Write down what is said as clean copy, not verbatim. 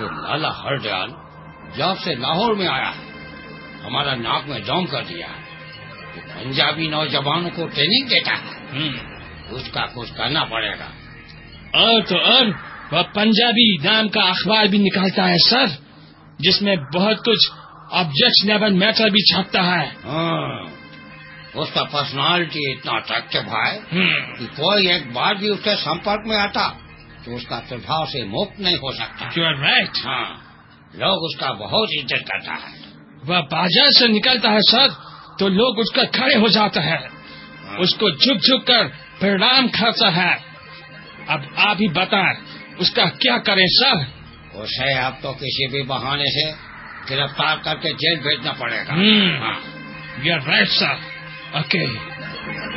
ये लाला हरदयाल जब से लाहौर में आया है हमारा नाक में दम कर दिया है। ये पंजाबी नौजवानों को ट्रेनिंग देता है। उसका कुछ करना पड़ेगा। और वह पंजाबी नाम का अखबार भी निकालता है सर, जिसमें बहुत कुछ ऑब्जेक्शनेबल मैटर भी छापता है। उसका पर्सनालिटी इतना अट्रैक्टिव है कि कोई एक बार भी उसके संपर्क में आता तो उसका प्रभाव से मुक्त नहीं हो सकता। You are right. लोग उसका बहुत इज्जत करता है। वह बाजार से निकलता है सर तो लोग उसका खड़े हो जाते हैं। उसको झुक झुक कर प्रणाम करता है। अब आप ही बताएं उसका क्या करें सर? उसे अब तो किसी भी बहाने से गिरफ्तार करके जेल भेजना पड़ेगा। You are right, sir. Okay.